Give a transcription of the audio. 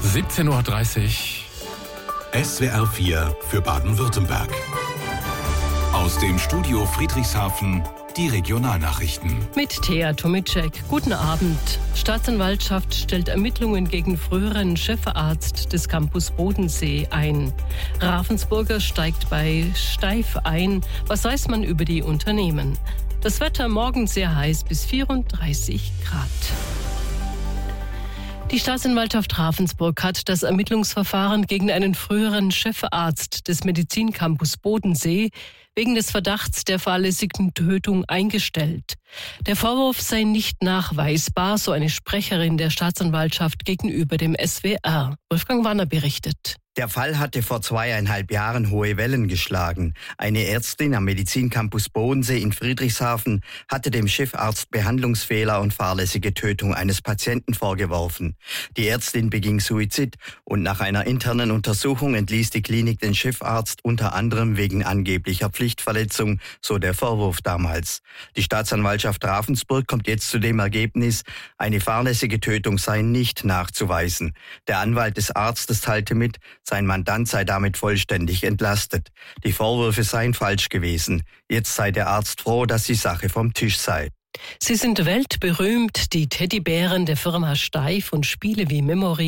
17:30 Uhr. SWR 4 für Baden-Württemberg. Aus dem Studio Friedrichshafen die Regionalnachrichten. Mit Thea Tomicek. Guten Abend. Staatsanwaltschaft stellt Ermittlungen gegen früheren Chefarzt des Campus Bodensee ein. Ravensburger steigt bei Steif ein. Was weiß man über die Unternehmen? Das Wetter morgen sehr heiß bis 34 Grad. Die Staatsanwaltschaft Ravensburg hat das Ermittlungsverfahren gegen einen früheren Chefarzt des Medizincampus Bodensee wegen des Verdachts der fahrlässigen Tötung eingestellt. Der Vorwurf sei nicht nachweisbar, so eine Sprecherin der Staatsanwaltschaft gegenüber dem SWR. Wolfgang Wanner berichtet. Der Fall hatte vor 2,5 Jahren hohe Wellen geschlagen. Eine Ärztin am Medizincampus Bodensee in Friedrichshafen hatte dem Chefarzt Behandlungsfehler und fahrlässige Tötung eines Patienten vorgeworfen. Die Ärztin beging Suizid und nach einer internen Untersuchung entließ die Klinik den Chefarzt unter anderem wegen angeblicher Pflichtverletzung, so der Vorwurf damals. Die Staatsanwaltschaft Ravensburg kommt jetzt zu dem Ergebnis, eine fahrlässige Tötung sei nicht nachzuweisen. Der Anwalt des Arztes teilte mit, sein Mandant sei damit vollständig entlastet. Die Vorwürfe seien falsch gewesen. Jetzt sei der Arzt froh, dass die Sache vom Tisch sei. Sie sind weltberühmt, die Teddybären der Firma Steif und Spiele wie Memory